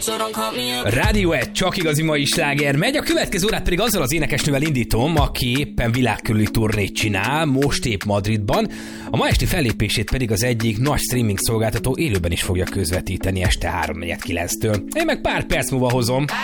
Rádió 1, csak igazi mai sláger megy, a következő órát pedig azzal az énekesnővel indítom, aki éppen világkörüli turnét csinál, most épp Madridban. A ma esti fellépését pedig az egyik nagy streaming szolgáltató élőben is fogja közvetíteni este 3:49-től. Én meg pár perc múlva hozom.